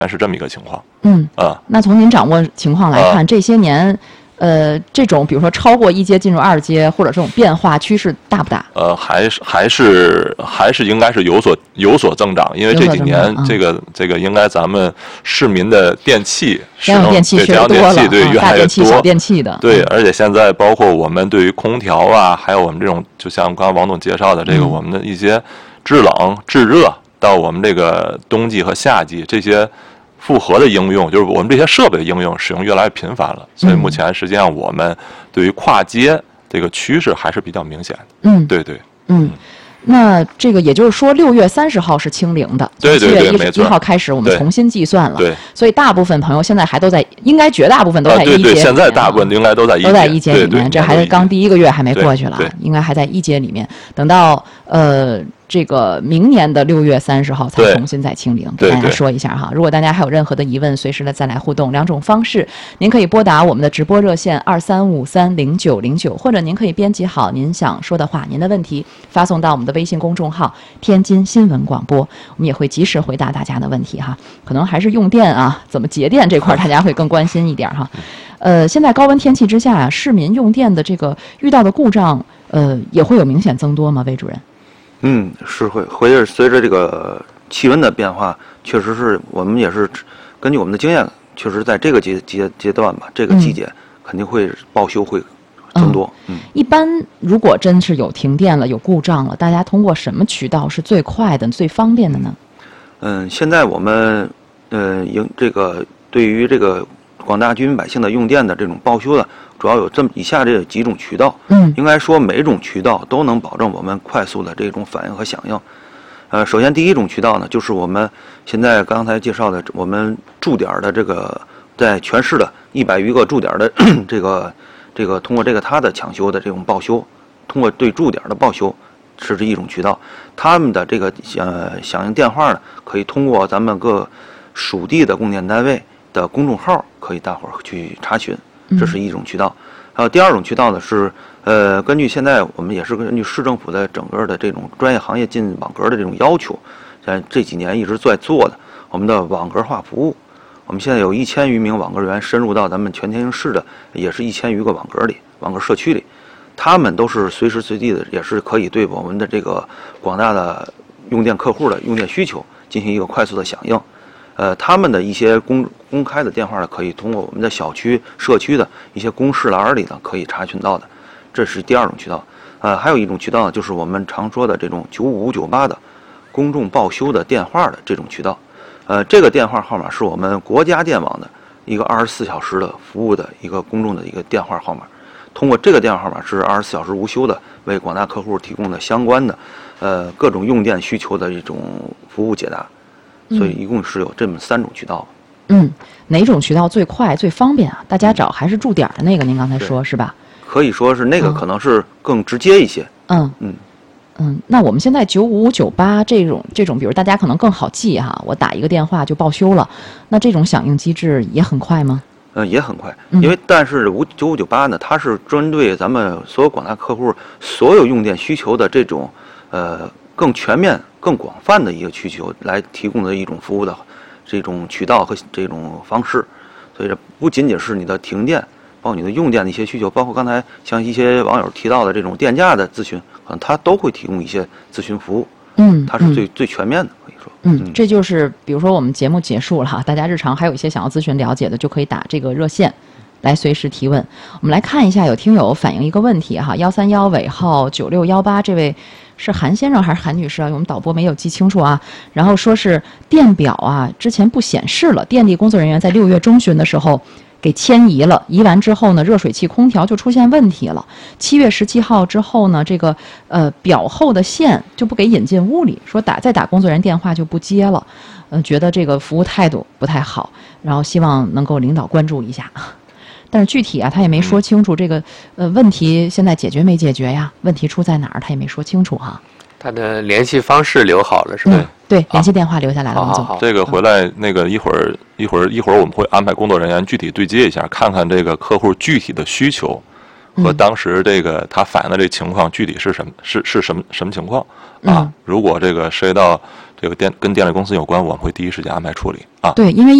是这么一个情况。 那从您掌握情况来看，这些年。这种比如说超过1阶进入2阶，或者这种变化趋势大不大？ 还是应该是有所增长，因为这几年这个应该咱们市民的电器家用电器确实多了， 对越来越多， 大电器、小电器的。 对，而且现在包括我们对于空调啊，还有我们这种，就像刚刚王总介绍的这个，我们的一些制冷、制热，到我们这个冬季和夏季这些。复合的应用，就是我们这些设备的应用使用越来越频繁了，所以目前实际上我们对于跨阶这个趋势还是比较明显的。对。 那这个也就是说，6月30号是清零的， 对 7月1号开始我们重新计算了。 对， 所以大部分朋友现在还都在，应该绝大部分都在1阶。 对，现在大部分应该都在 1阶里面，这还刚第1个月还没过去了，应该还在1阶里面。等到这个明年的6月30号才重新再清零，给大家说一下哈。如果大家还有任何的疑问，随时的再来互动。2种方式，您可以拨打我们的直播热线23530909，或者您可以编辑好您想说的话、您的问题，发送到我们的微信公众号“天津新闻广播”，我们也会及时回答大家的问题哈。可能还是用电啊，怎么节电这块大家会更关心一点哈。现在高温天气之下市民用电的这个遇到的故障，也会有明显增多吗？魏主任？ 是会随着这个气温的变化，确实是我们也是根据我们的经验，确实在这个阶段吧，这个季节肯定会报修会增多。 一般如果真是有停电了、有故障了，大家通过什么渠道是最快的、最方便的呢？ 现在我们这个对于这个广大居民百姓的用电的这种报修的，主要有以下这几种渠道。应该说每种渠道都能保证我们快速的这种反应和响应。首先第一种渠道呢，就是我们现在刚才介绍的我们驻点的这个在全市的100余个驻点的这个通过它的抢修的这种报修，通过对驻点的报修是这一种渠道。他们的这个响应电话呢，可以通过咱们各属地的供电单位的公众号，可以大伙儿去查询，这是一种渠道。还有第2种渠道呢是根据现在我们也是根据市政府的整个的这种专业行业进网格的这种要求，这几年一直在做的我们的网格化服务。我们现在有1000余名网格员深入到咱们全天津市的，也是1000余个网格社区里，他们都是随时随地的，也是可以对我们的这个广大的用电客户的用电需求进行一个快速的响应。他们的一些公开的电话呢，可以通过我们的小区、社区的一些公示栏里呢，可以查询到的。这是第2种渠道。还有一种渠道呢，就是我们常说的这种95598的公众报修的电话的这种渠道。这个电话号码是我们国家电网的一个24小时的服务的一个公众的一个电话号码。通过这个电话号码是24小时无休的，为广大客户提供的相关的各种用电需求的一种服务解答。所以一共是有这么3种渠道。 哪种渠道最快最方便啊？大家找还是驻点的那个？您刚才说是吧？ 可以说是那个可能是更直接一些。 那我们现在95598这种，比如大家可能更好记哈，我打一个电话就报修了，那这种响应机制也很快吗？ 也很快，因为但是95598呢，它是针对咱们所有广大客户所有用电需求的这种更全面、更广泛的一个需求来提供的一种服务的这种渠道和这种方式。所以这不仅仅是你的停电，包括你的用电的一些需求，包括刚才像一些网友提到的这种电价的咨询，可能它都会提供一些咨询服务。它是最全面的，可以说。 这就是比如说我们节目结束了哈，大家日常还有一些想要咨询了解的，就可以打这个热线来随时提问。我们来看一下，有听友反映一个问题哈，131尾号9618，这位是韩先生还是韩女士啊？我们导播没有记清楚啊。然后说是电表啊之前不显示了，电力工作人员在6月中旬的时候给迁移了，移完之后呢，热水器空调就出现问题了。7月17号之后呢，这个表后的线就不给引进屋里，说再打工作人员电话就不接了，觉得这个服务态度不太好，然后希望能够领导关注一下。但是具体啊，他也没说清楚这个问题现在解决没解决呀？问题出在哪儿？他也没说清楚哈。 他的联系方式留好了是吧？ 对，联系电话留下来了，王总。 这个回来那个一会儿我们会安排工作人员具体对接一下，看看这个客户具体的需求和当时这个他反映的这个情况具体是什么情况啊？如果这个涉及到这个跟电力公司有关，我们会第一时间安排处理啊。 对，因为